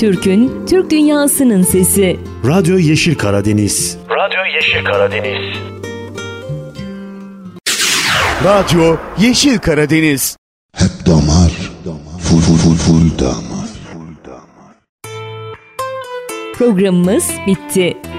Türk'ün, Türk dünyasının sesi. Radyo Yeşil Karadeniz. Radyo Yeşil Karadeniz. Radyo Yeşil Karadeniz. Hep damar, full damar. Programımız bitti.